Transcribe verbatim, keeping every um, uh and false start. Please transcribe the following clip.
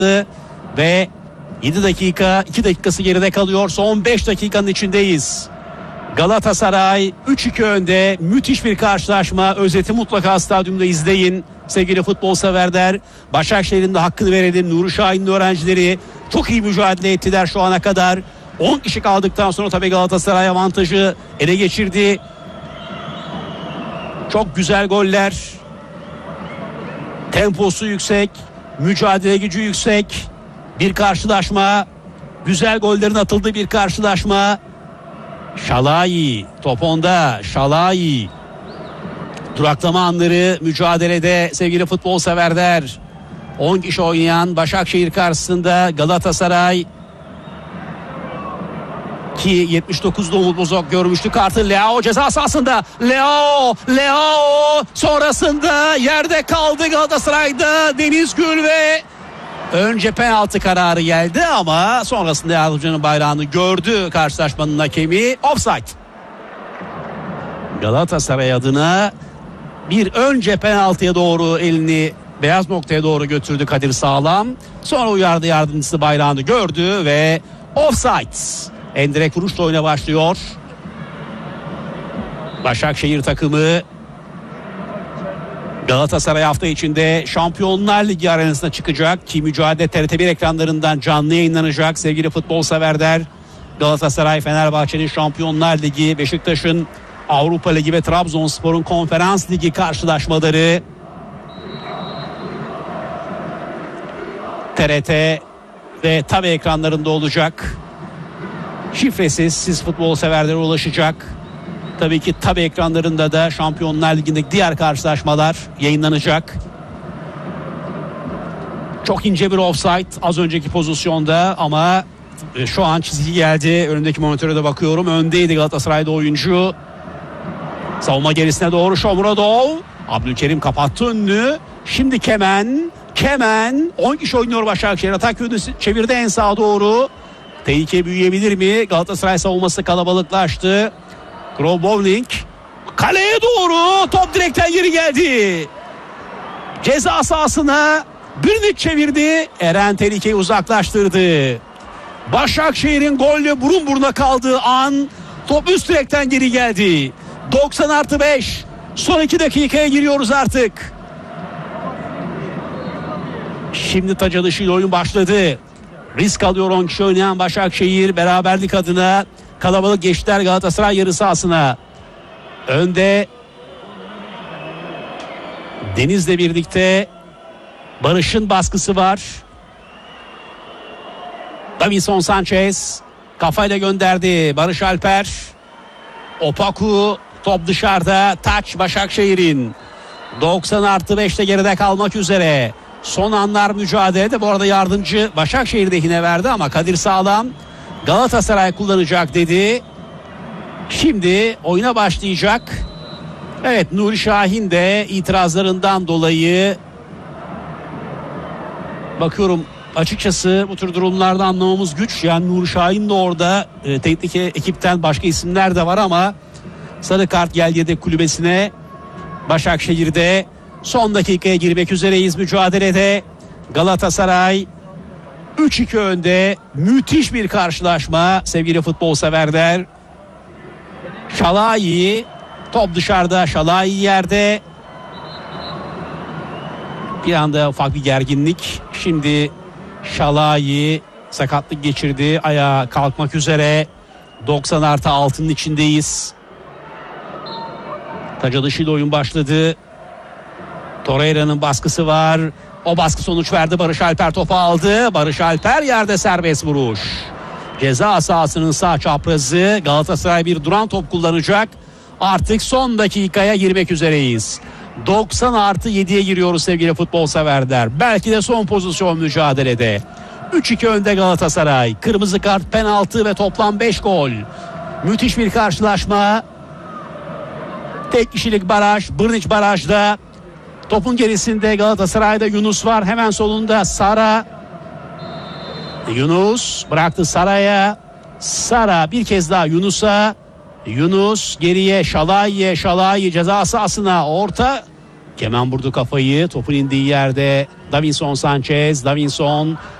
ve yedi dakika iki dakikası geride kalıyor. Son beş dakikanın içindeyiz. Galatasaray üç iki önde. Müthiş bir karşılaşma. Özeti mutlaka stadyumda izleyin sevgili futbol severler. Başakşehir'in de hakkını verelim. Nuri Şahin'in öğrencileri çok iyi mücadele ettiler şu ana kadar. on kişi kaldıktan sonra tabii Galatasaray avantajı ele geçirdi. Çok güzel goller. Temposu yüksek. Mücadele gücü yüksek. Bir karşılaşma. Güzel gollerin atıldığı bir karşılaşma. Şalai top onda. Şalai duraklama anları mücadelede sevgili futbol severler. on kişi oynayan Başakşehir karşısında Galatasaray ki yetmiş dokuzda Umut Bozok görmüştü kartı. Leao ceza sahasında. Leao, Leao sonrasında yerde kaldı Galatasaray'da Deniz Gül ve önce penaltı kararı geldi ama sonrasında yardımcının bayrağını gördü karşılaşmanın hakemi. Offside. Galatasaray adına bir önce penaltıya doğru elini beyaz noktaya doğru götürdü Kadir Sağlam. Sonra uyardı, yardımcısı bayrağını gördü ve offside. Endirek vuruşla oyuna başlıyor. Başakşehir takımı Galatasaray hafta içinde Şampiyonlar Ligi arenasına çıkacak ki mücadele T R T bir ekranlarından canlı yayınlanacak sevgili futbol severler. Galatasaray, Fenerbahçe'nin Şampiyonlar Ligi, Beşiktaş'ın Avrupa Ligi ve Trabzonspor'un Konferans Ligi karşılaşmaları T R T ve tabi ekranlarında olacak. Şifresiz siz futbol severlere ulaşacak. Tabii ki tabi ekranlarında da Şampiyonlar Ligi'ndeki diğer karşılaşmalar yayınlanacak. Çok ince bir offside az önceki pozisyonda ama şu an çizgi geldi. Önümdeki monitöre de bakıyorum. Öndeydi Galatasaray'da oyuncu. Savunma gerisine doğru Shomurodov. Abdülkerim kapattı önünü. Şimdi Kemen. Kemen. on kişi oynuyor Başakşehir. Atak yönü çevirdi en sağa doğru. Tehlike büyüyebilir mi? Galatasaray savunması kalabalıklaştı. Grobowling kaleye doğru top direkten geri geldi. Ceza sahasına birini çevirdi. Eren tehlikeyi uzaklaştırdı. Başakşehir'in golle burun buruna kaldığı an top üst direkten geri geldi. doksan artı beş. Son iki dakikaya giriyoruz artık. Şimdi taca dışı oyun başladı. Risk alıyor on kişi oynayan Başakşehir. Beraberlik adına kalabalık geçtiler Galatasaray yarı sahasına. Önde Deniz'le birlikte Barış'ın baskısı var. Davinson Sanchez kafayla gönderdi. Barış Alper. Opaku top dışarıda. Taç Başakşehir'in. doksan artı beşte geride kalmak üzere. Son anlar mücadelede. Bu arada yardımcı Başakşehir lehine verdi ama Kadir Sağlam Galatasaray kullanacak dedi. Şimdi oyuna başlayacak. Evet, Nuri Şahin de itirazlarından dolayı bakıyorum açıkçası bu tür durumlarda anlamamız güç. Yani Nuri Şahin de orada, e, teknik ekipten başka isimler de var ama sarı kart geldi yedek kulübesine. Başakşehir'de son dakikaya girmek üzereyiz mücadelede. Galatasaray üç iki önde. Müthiş bir karşılaşma sevgili futbol severler. Şalai top dışarıda, Şalai yerde. Bir anda ufak bir gerginlik. Şimdi Şalai sakatlık geçirdi. Ayağa kalkmak üzere. doksan artı altının içindeyiz. Taca dışıyla oyun başladı. Torreira'nın baskısı var. O baskı sonuç verdi. Barış Alper topu aldı. Barış Alper yerde serbest vuruş. Ceza sahasının sağ çaprazı. Galatasaray bir duran top kullanacak. Artık son dakikaya girmek üzereyiz. doksan artı yediye giriyoruz sevgili futbol severler. Belki de son pozisyon mücadelede. üç iki önde Galatasaray. Kırmızı kart, penaltı ve toplam beş gol. Müthiş bir karşılaşma. Tek kişilik baraj. Brnić barajda. Topun gerisinde Galatasaray'da Yunus var. Hemen solunda Sara. Yunus bıraktı Sara'ya. Sara bir kez daha Yunus'a. Yunus geriye Şalai'ye. Şalai ceza sahasına orta. Kemen vurdu kafayı. Topun indiği yerde Davinson Sanchez. Davinson